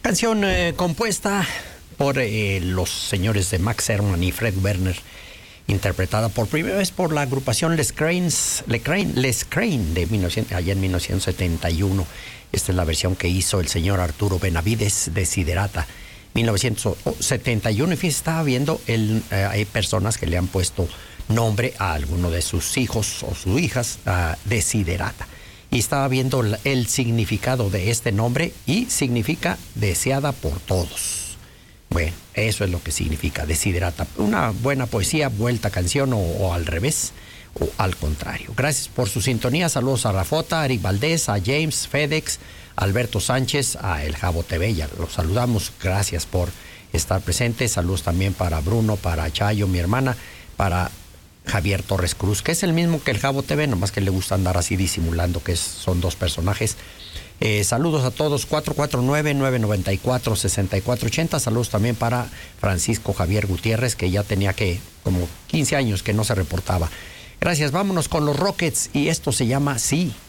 Canción compuesta por los señores de Max Herman y Fred Werner, interpretada por primera vez por la agrupación Les Cranes de allá en 1971. Esta es la versión que hizo el señor Arturo Benavides, Desiderata, 1971. Y fíjense, estaba viendo, hay personas que le han puesto nombre a alguno de sus hijos o sus hijas, Desiderata. Y estaba viendo el significado de este nombre y significa deseada por todos. Bueno, eso es lo que significa Desiderata. Una buena poesía, vuelta canción o al revés o al contrario. Gracias por su sintonía. Saludos a Rafota, a Eric Valdés, a James, FedEx, a Alberto Sánchez, a El Jabo TV. Ya los saludamos. Gracias por estar presentes. Saludos también para Bruno, para Chayo, mi hermana, para Javier Torres Cruz, que es el mismo que El Jabo TV, nomás que le gusta andar así disimulando que son dos personajes. Saludos a todos, 449-994-6480. Saludos también para Francisco Javier Gutiérrez, que ya tenía como 15 años que no se reportaba. Gracias, vámonos con los Rockets y esto se llama Sí.